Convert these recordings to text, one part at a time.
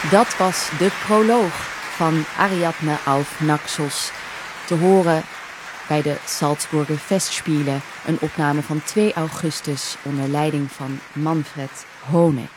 Dat was de proloog van Ariadne auf Naxos. Te horen bij de Salzburger Festspiele, een opname van 2 augustus onder leiding van Manfred Honeck.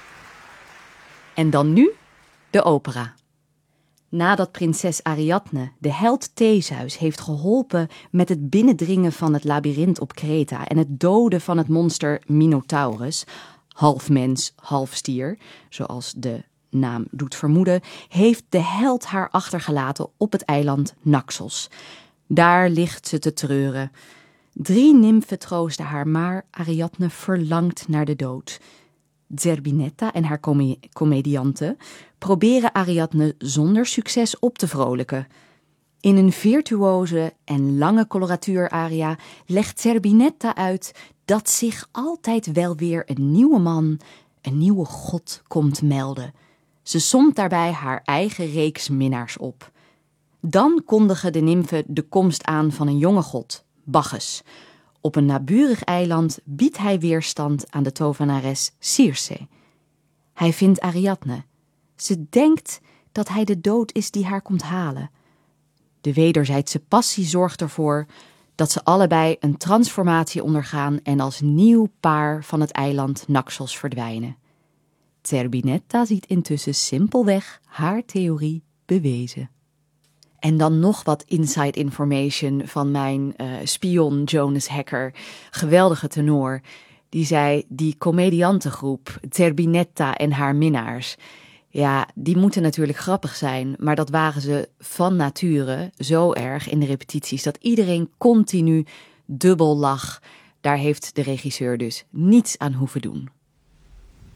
En dan nu de opera. Nadat prinses Ariadne de held Theseus heeft geholpen met het binnendringen van het labyrint op Kreta en het doden van het monster Minotaurus, half mens, half stier, zoals de naam doet vermoeden, heeft de held haar achtergelaten op het eiland Naxos. Daar ligt ze te treuren. 3 nimfen troosten haar, maar Ariadne verlangt naar de dood. Zerbinetta en haar comedianten proberen Ariadne zonder succes op te vrolijken. In een virtuoze en lange coloratuuraria legt Zerbinetta uit dat zich altijd wel weer een nieuwe man, een nieuwe god komt melden. Ze somt daarbij haar eigen reeks minnaars op. Dan kondigen de nimfen de komst aan van een jonge god, Bacchus. Op een naburig eiland biedt hij weerstand aan de tovenares Circe. Hij vindt Ariadne. Ze denkt dat hij de dood is die haar komt halen. De wederzijdse passie zorgt ervoor dat ze allebei een transformatie ondergaan en als nieuw paar van het eiland Naxos verdwijnen. Zerbinetta ziet intussen simpelweg haar theorie bewezen. En dan nog wat inside information van mijn spion Jonas Hacker, geweldige tenor. Die zei, die comediantengroep, Zerbinetta en haar minnaars, ja, die moeten natuurlijk grappig zijn, maar dat waren ze van nature zo erg in de repetities dat iedereen continu dubbel lag. Daar heeft de regisseur dus niets aan hoeven doen.